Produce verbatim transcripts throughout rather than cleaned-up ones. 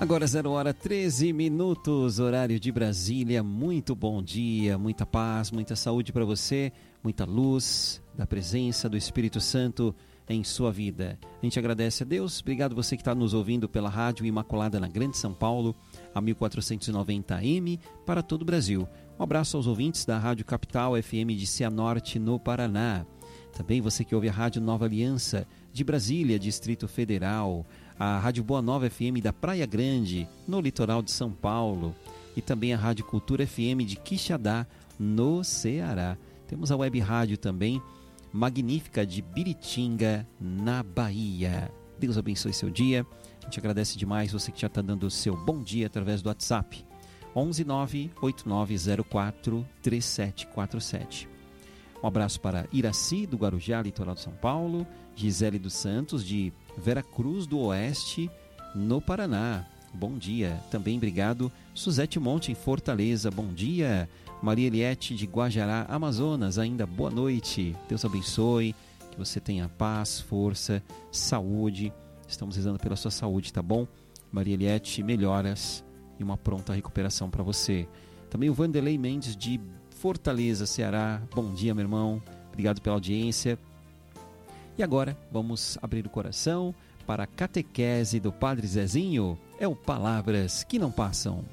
Agora zero hora treze minutos, horário de Brasília. Muito bom dia, muita paz, muita saúde para você, muita luz da presença do Espírito Santo em sua vida. A gente agradece a Deus. Obrigado você que está nos ouvindo pela Rádio Imaculada na Grande São Paulo, a mil quatrocentos e noventa A M para todo o Brasil. Um abraço aos ouvintes da Rádio Capital F M de Cianorte, no Paraná. Também você que ouve a Rádio Nova Aliança de Brasília, Distrito Federal, a Rádio Boa Nova F M da Praia Grande, no litoral de São Paulo, e também a Rádio Cultura F M de Quixadá, no Ceará. Temos a web rádio também, Magnífica de Biritinga, na Bahia. Deus abençoe seu dia. A gente agradece demais você que já está dando o seu bom dia através do WhatsApp. onze nove oito nove zero quatro três sete quatro sete. Um abraço para Iraci, do Guarujá, litoral de São Paulo, Gisele dos Santos, de Vera Cruz do Oeste, no Paraná. Bom dia. Também obrigado. Suzete Monte, em Fortaleza. Bom dia. Maria Eliette, de Guajará, Amazonas. Ainda boa noite. Deus abençoe. Que você tenha paz, força, saúde. Estamos rezando pela sua saúde, tá bom? Maria Eliette, melhoras e uma pronta recuperação para você. Também o Vanderlei Mendes, de Fortaleza, Ceará. Bom dia, meu irmão. Obrigado pela audiência. E agora vamos abrir o coração para a catequese do Padre Zezinho. É o Palavras que Não Passam.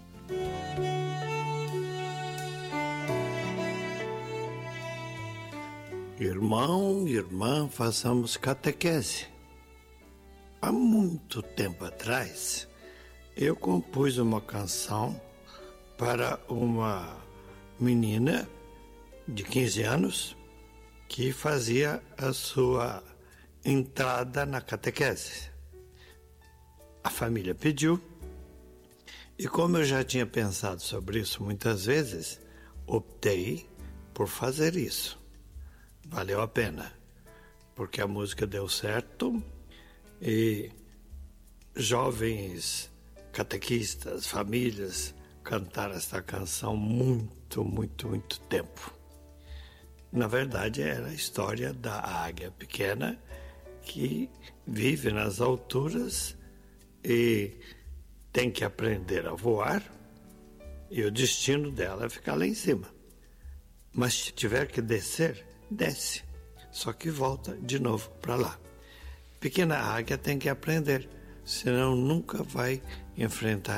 Irmão, irmã, façamos catequese. Há muito tempo atrás, eu compus uma canção para uma menina de quinze anos que fazia a sua entrada na catequese. A família pediu, e como eu já tinha pensado sobre isso muitas vezes, optei por fazer isso. Valeu a pena, porque a música deu certo e jovens catequistas, famílias, cantaram esta canção muito, muito, muito tempo. Na verdade, era a história da águia pequena que vive nas alturas e tem que aprender a voar, e o destino dela é ficar lá em cima. Mas se tiver que descer, desce, só que volta de novo para lá. Pequena águia tem que aprender, senão nunca vai enfrentar